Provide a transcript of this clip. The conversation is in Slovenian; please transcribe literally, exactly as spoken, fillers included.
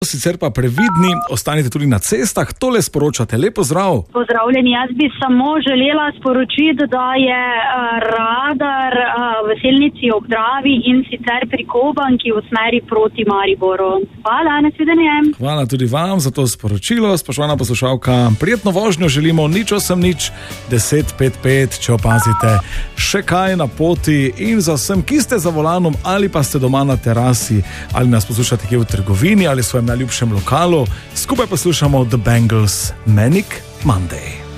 sicer pa previdni, ostanite tudi na cestah, tole sporočate. Lep pozdrav. Pozdravljeni, jaz bi samo želela sporočiti, da je uh, radar uh, v Selnici ob Dravi in sicer pri Kobanki v smeri proti Mariboru. Hvala, nasvidenje. Hvala tudi vam za to sporočilo, spoštovana poslušalka. Prijetno vožnjo želimo, nič osem nič deset pet pet, če opazite še kaj na poti, in za vsem, ki ste za volanom ali pa ste doma na terasi ali nas poslušate kje v trgovini ali v svojem najljubšem lokalu, skupaj poslušamo The Bangles, Manic Monday.